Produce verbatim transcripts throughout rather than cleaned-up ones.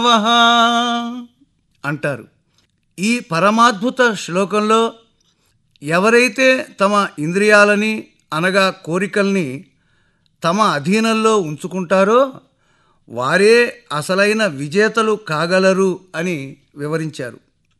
అంటారు. ఈ పరమాద్భుత శ్లోకంలో ఎవరైతే తమ ఇంద్రియాలని అనగా కోరికల్ని తమ అధీనంలో ఉంచుకుంటారో వారే అసలైన విజేతలు కాగలరు అని వివరించారు.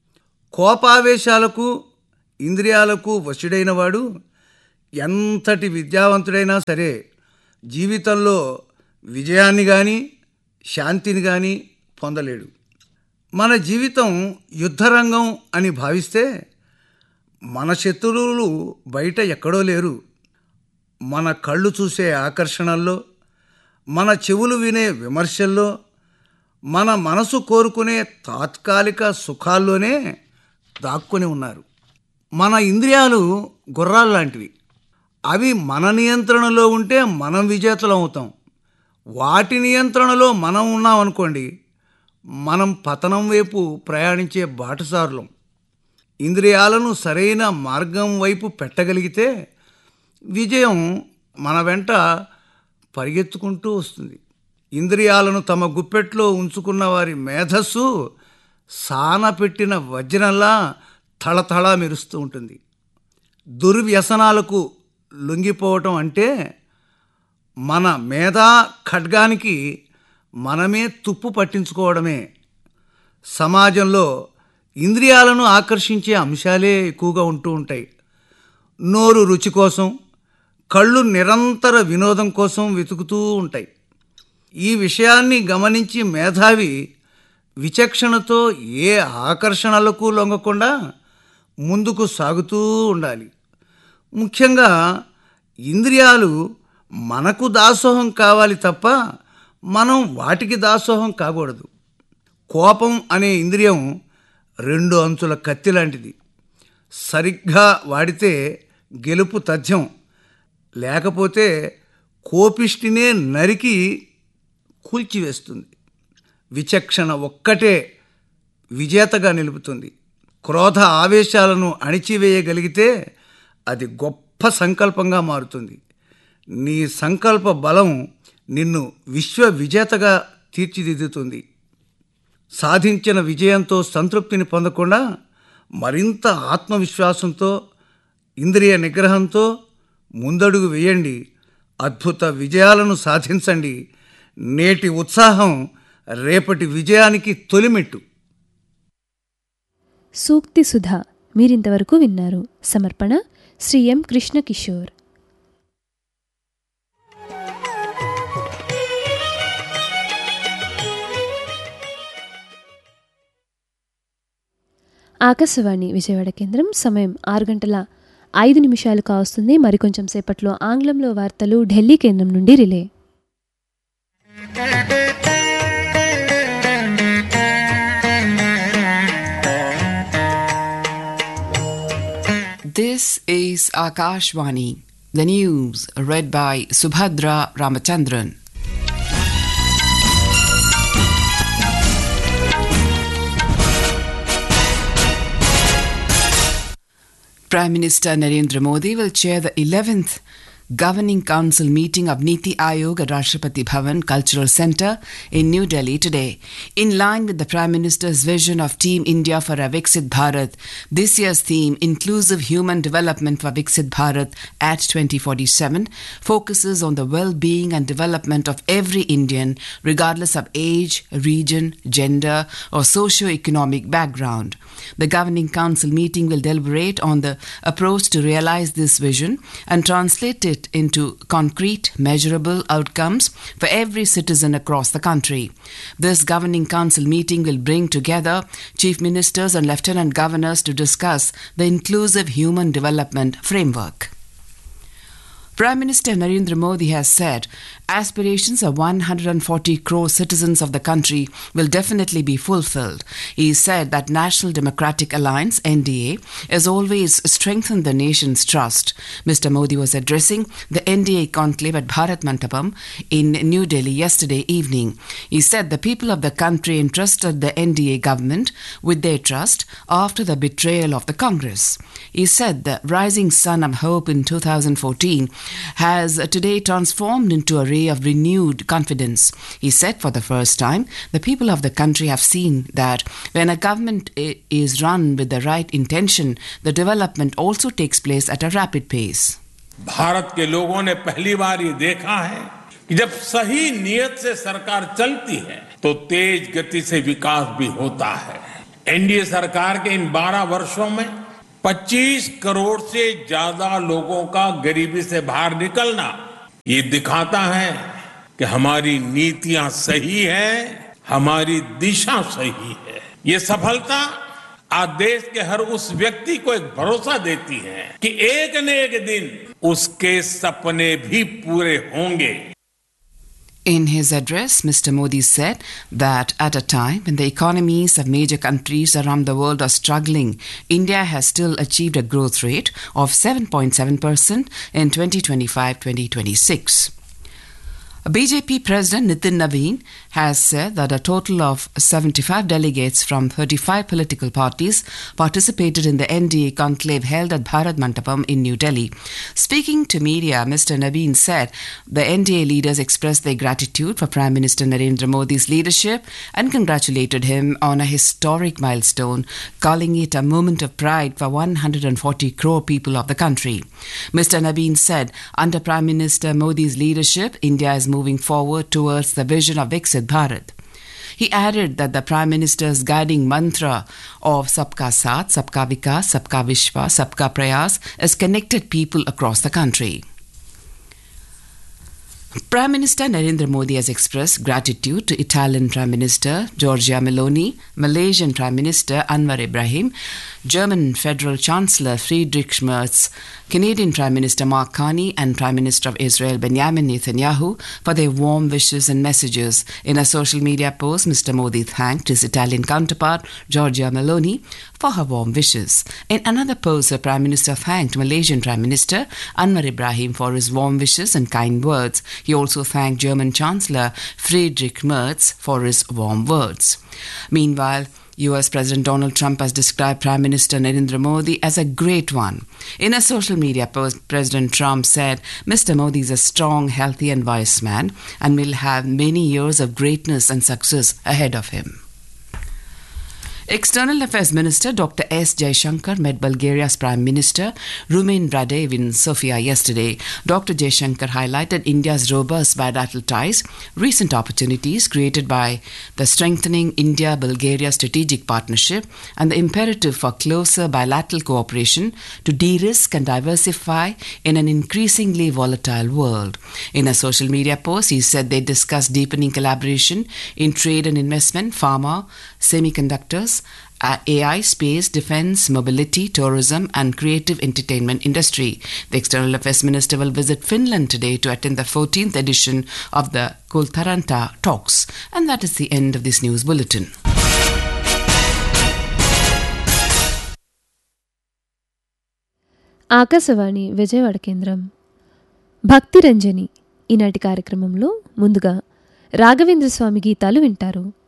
కోపావేశాలకు ఇంద్రియాలకు వశుడైన వాడు ఎంతటి విద్యావంతుడైనా సరే జీవితంలో విజయాన్ని కానీ శాంతిని కానీ పొందలేడు. మన జీవితం యుద్ధరంగం అని భావిస్తే మన శత్రువులు బయట ఎక్కడో లేరు. మన కళ్ళు చూసే ఆకర్షణల్లో, మన చెవులు వినే విమర్శల్లో, మన మనసు కోరుకునే తాత్కాలిక సుఖాల్లోనే దాక్కుని ఉన్నారు. మన ఇంద్రియాలు గుర్రాలు లాంటివి. అవి మన నియంత్రణలో ఉంటే మనం విజేతలు అవుతాం. వాటి నియంత్రణలో మనం ఉన్నాం అనుకోండి, మనం పతనం వైపు ప్రయాణించే బాటసారులం. ఇంద్రియాలను సరైన మార్గం వైపు పెట్టగలిగితే విజయం మన వెంట పరిగెత్తుకుంటూ వస్తుంది. ఇంద్రియాలను తమ గుప్పెట్లో ఉంచుకున్న వారి మేధస్సు సానపెట్టిన వజ్రంలా తళతళ మెరుస్తూ ఉంటుంది. దుర్వ్యసనాలకు లొంగిపోవటం అంటే మన మేధా ఖడ్గానికి మనమే తుప్పు పట్టించుకోవడమే. సమాజంలో ఇంద్రియాలను ఆకర్షించే అంశాలే ఎక్కువగా ఉంటూ ఉంటాయి. నోరు రుచి కోసం, కళ్ళు నిరంతర వినోదం కోసం వెతుకుతూ ఉంటాయి. ఈ విషయాన్ని గమనించి మేధావి విచక్షణతో ఏ ఆకర్షణలకు లొంగకుండా ముందుకు సాగుతూ ఉండాలి. ముఖ్యంగా ఇంద్రియాలు మనకు దాసోహం కావాలి తప్ప మనం వాటికి దాసోహం కాకూడదు. కోపం అనే ఇంద్రియం రెండు అంచుల కత్తి లాంటిది. సరిగ్గా వాడితే గెలుపు తథ్యం, లేకపోతే కోపిష్టినే నరికి కూల్చివేస్తుంది. విచక్షణ ఒక్కటే విజేతగా నిలుపుతుంది. క్రోధ ఆవేశాలను అణిచివేయగలిగితే అది గొప్ప సంకల్పంగా మారుతుంది. నీ సంకల్ప బలం నిన్ను విశ్వ విజేతగా తీర్చిదిద్దుతుంది. సాధించిన విజయంతో సంతృప్తిని పొందకుండా మరింత ఆత్మవిశ్వాసంతో, ఇంద్రియ నిగ్రహంతో ముందడుగు వేయండి. అద్భుత విజయాలను సాధించండి. నేటి ఉత్సాహం రేపటి విజయానికి తొలిమెట్టు. సూక్తి సుధా మీరింతవరకు విన్నారు. సమర్పణ శ్రీ ఎం కృష్ణ కిషోర్. ఆకాశవాణి విజయవాడ కేంద్రం. సమయం ఆరు గంటల ఐదు నిమిషాలు కావస్తుంది. మరికొంచెం సేపట్లో ఆంగ్లంలో వార్తలు ఢిల్లీ కేంద్రం నుండి relay. This is Akashvani, the news read by Subhadra Ramachandran. Prime Minister Narendra Modi will chair the eleventh Governing Council meeting of Niti Aayog at Rashtrapati Bhavan Cultural Centre in New Delhi today. In line with the Prime Minister's vision of Team India for a Viksit Bharat, this year's theme, Inclusive Human Development for Viksit Bharat at twenty forty-seven, focuses on the well-being and development of every Indian, regardless of age, region, gender or socio-economic background. The Governing Council meeting will deliberate on the approach to realize this vision and translate it into concrete, measurable outcomes for every citizen across the country. This Governing Council meeting will bring together Chief Ministers and Lieutenant Governors to discuss the Inclusive Human Development Framework. Prime Minister Narendra Modi has said aspirations of one hundred forty crore citizens of the country will definitely be fulfilled. He said that National Democratic Alliance, N D A, has always strengthened the nation's trust. Mister Modi was addressing the N D A conclave at Bharat Mandapam in New Delhi yesterday evening. He said the people of the country entrusted the N D A government with their trust after the betrayal of the Congress. He said the rising sun of hope in two thousand fourteen has today transformed into a ray of renewed confidence. He said for the first time, the people of the country have seen that when a government is run with the right intention, the development also takes place at a rapid pace. Bharat के लोगों ने पहली बार ये देखा है कि जब सही नियत से सरकार चलती है तो तेज गति से विकास भी होता है। एनडीए सरकार के इन बारह वर्षों में पच्चीस करोड़ से ज्यादा लोगों का गरीबी से बाहर निकलना ये दिखाता है कि हमारी नीतियां सही है, हमारी दिशा सही है। ये सफलता आज देश के हर उस व्यक्ति को एक भरोसा देती है कि एक न एक दिन उसके सपने भी पूरे होंगे। In his address, Mister Modi said that at a time when the economies of major countries around the world are struggling, India has still achieved a growth rate of seven point seven percent in twenty twenty-five to twenty twenty-six. B J P President Nitin Naveen has said that a total of seventy-five delegates from thirty-five political parties participated in the N D A conclave held at Bharat Mandapam in New Delhi. Speaking to media, Mister Naveen said the N D A leaders expressed their gratitude for Prime Minister Narendra Modi's leadership and congratulated him on a historic milestone, calling it a moment of pride for one hundred forty crore people of the country. Mister Naveen said, under Prime Minister Modi's leadership, India is moving forward towards the vision of Viksit Bharat. He added that the Prime Minister's guiding mantra of Sabka Saath, Sabka Vikas, Sabka Vishwas, Sabka Prayas has connected people across the country. Prime Minister Narendra Modi has expressed gratitude to Italian Prime Minister Giorgia Meloni, Malaysian Prime Minister Anwar Ibrahim, German Federal Chancellor Friedrich Merz, Canadian Prime Minister Mark Carney and Prime Minister of Israel Benjamin Netanyahu for their warm wishes and messages. In a social media post, Mister Modi thanked his Italian counterpart Giorgia Meloni for her warm wishes. In another post, the Prime Minister thanked Malaysian Prime Minister Anwar Ibrahim for his warm wishes and kind words. He also thanked German Chancellor Friedrich Merz for his warm words. Meanwhile, U S President Donald Trump has described Prime Minister Narendra Modi as a great one. In a social media post, President Trump said, Mister Modi is a strong, healthy and wise man and will have many years of greatness and success ahead of him. External Affairs Minister Doctor S. Jaishankar met Bulgaria's Prime Minister Rumen Radev in Sofia yesterday. Doctor Jaishankar highlighted India's robust bilateral ties, recent opportunities created by the strengthening India-Bulgaria strategic partnership, and the imperative for closer bilateral cooperation to de-risk and diversify in an increasingly volatile world. In a social media post, he said they discussed deepening collaboration in trade and investment, pharma, semiconductors, A I, space, defense, mobility, tourism and creative entertainment industry. The External Affairs Minister will visit Finland today to attend the fourteenth edition of the Kultaranta Talks. And that is the end of this news bulletin. Akashvani Vijayawada కేంద్రం భక్తి రంజని ఈనాటి కార్యక్రమంలో ముందుగా రాఘవేంద్ర స్వామి గీతాలు వింటారు.